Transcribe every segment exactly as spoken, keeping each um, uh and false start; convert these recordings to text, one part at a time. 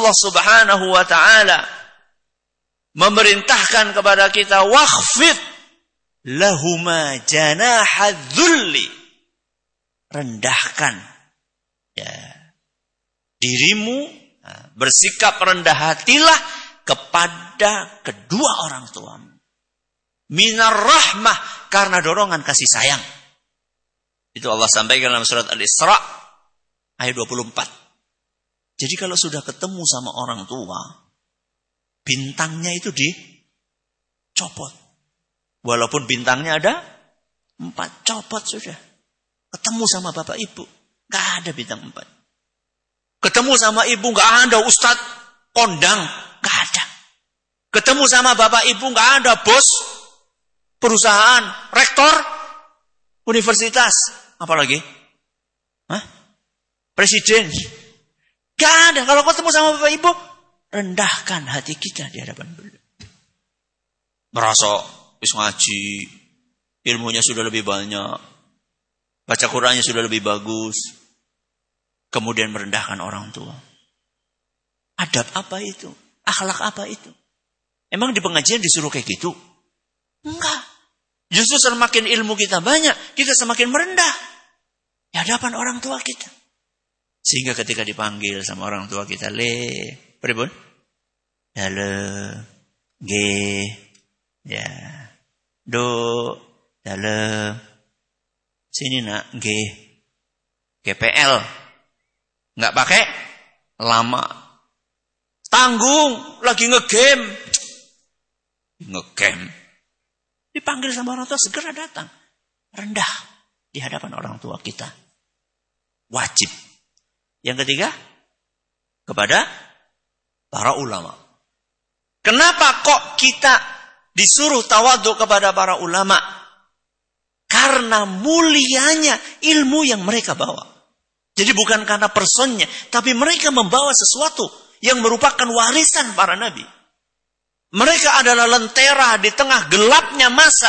Allah Subhanahu wa ta'ala memerintahkan kepada kita, wakhfid lahuma janaha dzulli. Rendahkan ya dirimu, bersikap rendah hatilah kepada kedua orang tuamu. Minar rahmah, karena dorongan kasih sayang. Itu Allah sampaikan dalam surat Al-Isra ayat dua puluh empat. Jadi kalau sudah ketemu sama orang tua, bintangnya itu dicopot. Walaupun bintangnya ada empat, copot sudah. Ketemu sama bapak ibu, gak ada bintang empat. Ketemu sama ibu, gak ada ustadz kondang, gak ada. Ketemu sama bapak ibu, gak ada bos perusahaan, rektor universitas, apalagi Hah? presiden. Gak ada. Kalau ketemu sama bapak ibu, rendahkan hati kita di hadapan beliau. Merasa wis ngaji, ilmunya sudah lebih banyak, baca Qur'annya sudah lebih bagus, kemudian merendahkan orang tua. Adab apa itu? Akhlak apa itu? Emang di pengajian disuruh kayak gitu? Enggak. Justru semakin ilmu kita banyak, kita semakin merendah di hadapan orang tua kita. Sehingga ketika dipanggil sama orang tua kita, le, pripun? Dale, ge, ya, do, dale, sini nak, ge, G P L, nggak pakai, lama, tanggung, lagi ngegame, ngegame, dipanggil sama orang tua segera datang, rendah di hadapan orang tua kita, wajib. Yang ketiga, kepada para ulama. Kenapa kok kita disuruh tawadhu kepada para ulama? Karena mulianya ilmu yang mereka bawa. Jadi bukan karena personnya, tapi mereka membawa sesuatu yang merupakan warisan para nabi. Mereka adalah lentera di tengah gelapnya masa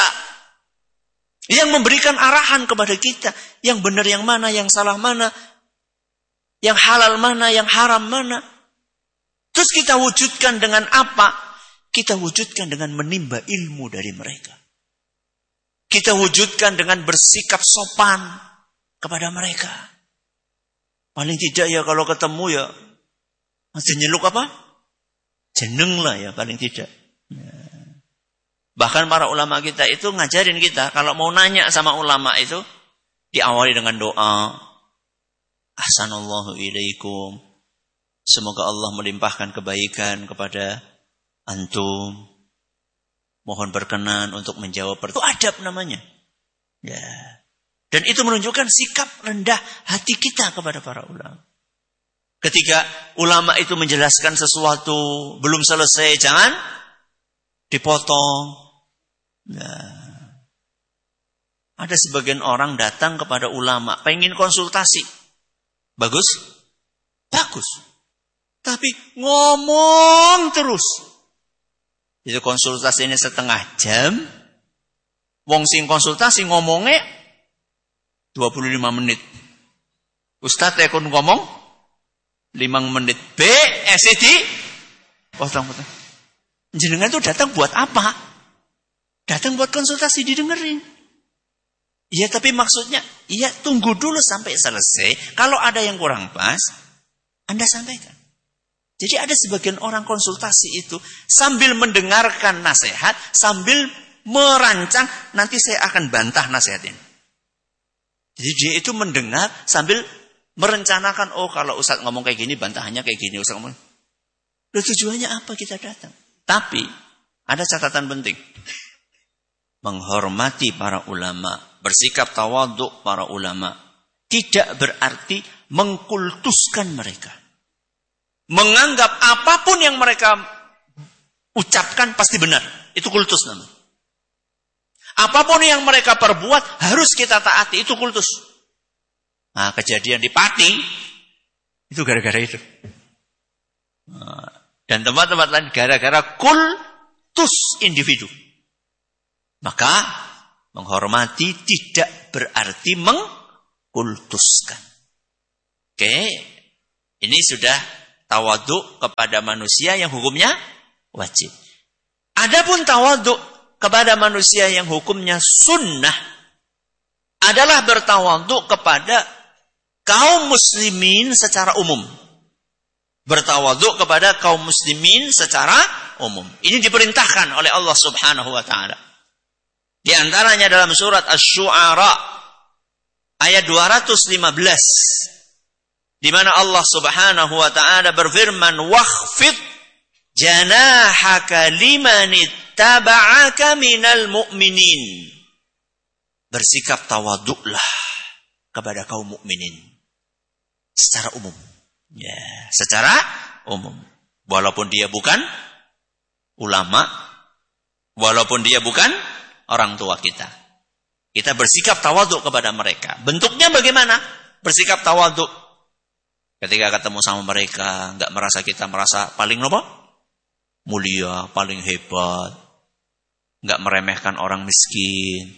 yang memberikan arahan kepada kita, yang benar yang mana, yang salah mana, yang halal mana, yang haram mana. Terus kita wujudkan dengan apa? Kita wujudkan dengan menimba ilmu dari mereka. Kita wujudkan dengan bersikap sopan kepada mereka. Paling tidak ya kalau ketemu ya masih nyeluk apa? Jeneng lah ya paling tidak. Bahkan para ulama kita itu ngajarin kita, kalau mau nanya sama ulama itu diawali dengan doa. Ahsanallahu ilaikum. Semoga Allah melimpahkan kebaikan kepada antum. Mohon berkenan untuk menjawab pertanyaan. Itu adab namanya. Ya. Dan itu menunjukkan sikap rendah hati kita kepada para ulama. Ketika ulama itu menjelaskan sesuatu belum selesai, jangan dipotong. Nah. Ada sebagian orang datang kepada ulama, pengen konsultasi. Bagus? Bagus. Tapi ngomong terus. Itu konsultasi ini setengah jam. Wong sing konsultasi ngomongnya dua puluh lima menit. Ustadz ekon ngomong lima menit. B, S D. Potong-potong. Jenengan itu datang buat apa? Datang buat konsultasi, didengerin. Iya, tapi maksudnya, iya tunggu dulu sampai selesai. Kalau ada yang kurang pas, Anda sampaikan. Jadi ada sebagian orang konsultasi itu sambil mendengarkan nasihat, sambil merancang, nanti saya akan bantah nasihat ini. Jadi dia itu mendengar sambil merencanakan, oh kalau Ustaz ngomong kayak gini, bantahannya kayak gini. Ustaz ngomong. Loh, tujuannya apa kita datang? Tapi ada catatan penting. Menghormati para ulama, bersikap tawadhu para ulama, tidak berarti mengkultuskan mereka. Menganggap apapun yang mereka ucapkan pasti benar. Itu kultus namanya. Apapun yang mereka perbuat harus kita taati. Itu kultus. Nah, kejadian di Pati itu gara-gara itu. Nah, dan tempat-tempat lain gara-gara kultus individu. Maka menghormati tidak berarti mengkultuskan. Oke, ini sudah tawadhu kepada manusia yang hukumnya wajib. Adapun tawadhu kepada manusia yang hukumnya sunnah adalah bertawadhu kepada kaum muslimin secara umum. Bertawadhu kepada kaum muslimin secara umum. Ini diperintahkan oleh Allah Subhanahu wa taala. Di antaranya dalam surat Asy-Syu'ara ayat dua ratus lima belas, di mana Allah Subhanahu wa taala berfirman, "Wakhfid janahaka liman ittaba'aka minal mu'minin." Bersikap tawadhu'lah kepada kaum mukminin secara umum. Ya, secara umum. Walaupun dia bukan ulama, walaupun dia bukan orang tua kita. Kita bersikap tawadhu kepada mereka. Bentuknya bagaimana? Bersikap tawadhu. Ketika ketemu sama mereka, enggak merasa kita merasa paling apa? Mulia, paling hebat. Enggak meremehkan orang miskin.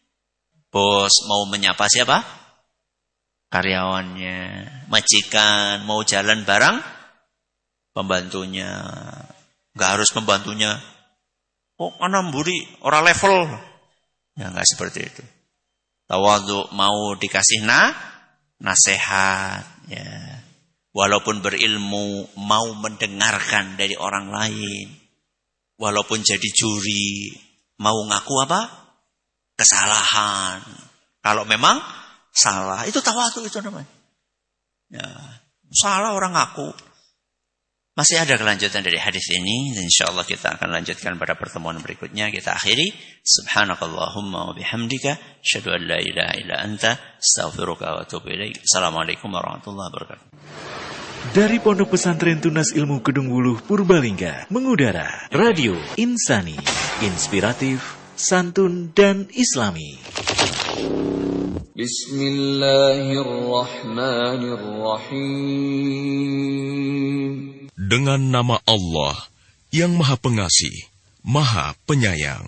Bos mau menyapa siapa? Karyawannya. Majikan mau jalan bareng pembantunya. Enggak harus pembantunya. Oh, ana mburi ora level. Ya enggak seperti itu. Tawadhu mau dikasih na nasihat, ya. Walaupun berilmu mau mendengarkan dari orang lain. Walaupun jadi juri mau ngaku apa? Kesalahan. Kalau memang salah, itu tawadhu itu namanya. Ya, salah orang ngaku. Masih ada kelanjutan dari hadis ini, dan insyaallah kita akan lanjutkan pada pertemuan berikutnya. Kita akhiri, subhanakallahumma wa bihamdika, asyhadu an la ilaha illa anta, astaghfiruka wa atubu ilaik. Assalamualaikum warahmatullahi wabarakatuh. Dari Pondok Pesantren Tunas Ilmu Kedung Wuluh Purbalingga, mengudara Radio Insani, inspiratif, santun dan islami. Bismillahirrahmanirrahim. Dengan nama Allah yang Maha Pengasih, Maha Penyayang.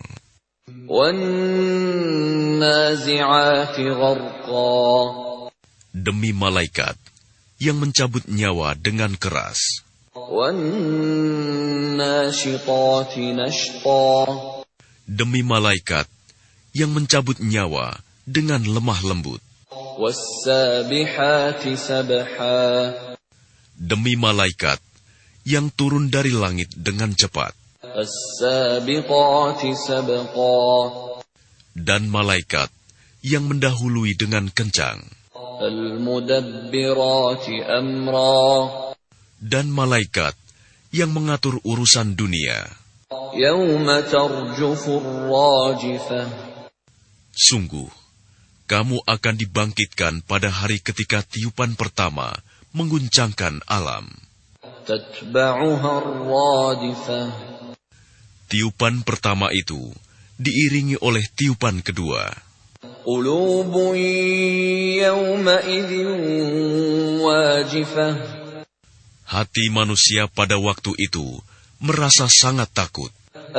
Wan-nazi'ati gharqa. Demi malaikat yang mencabut nyawa dengan keras. Wan-nashitati nashta. Demi malaikat yang mencabut nyawa dengan lemah lembut. Was-sabihati sabha. Demi malaikat yang turun dari langit dengan cepat. As-sabiqati sabqa. Dan malaikat yang mendahului dengan kencang. Al-mudabbirati amra. Dan malaikat yang mengatur urusan dunia. Yauma tarjufur rajifah. Sungguh, kamu akan dibangkitkan pada hari ketika tiupan pertama mengguncangkan alam. Tiupan pertama itu diiringi oleh tiupan kedua. Hati manusia pada waktu itu merasa sangat takut.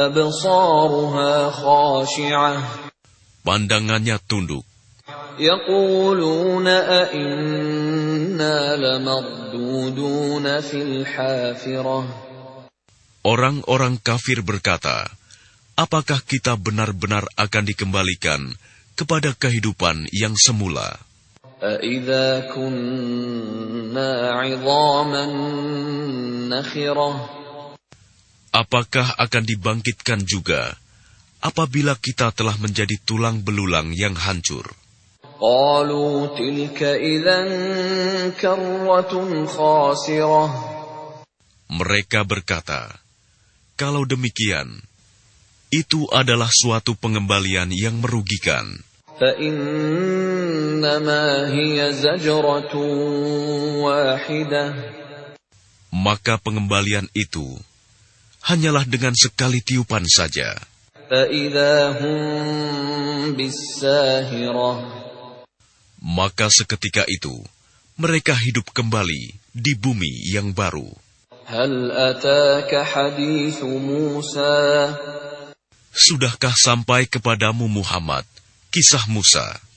Pandangannya tunduk. Yaquluna a inna lamarduduna fil hafirah. Orang-orang kafir berkata, apakah kita benar-benar akan dikembalikan kepada kehidupan yang semula? A idza kunna 'idhaman nakhirah. Apakah akan dibangkitkan juga apabila kita telah menjadi tulang belulang yang hancur? Qalu tilka idzan karratun khasirah. Mereka berkata, kalau demikian, itu adalah suatu pengembalian yang merugikan. Fa innama hiya zajratun wahidah. Maka pengembalian itu hanyalah dengan sekali tiupan saja. Fa idza hum bis-sahirah. Maka seketika itu, mereka hidup kembali di bumi yang baru. Hal ataka hadithu Musa. Sudahkah sampai kepadamu Muhammad, kisah Musa?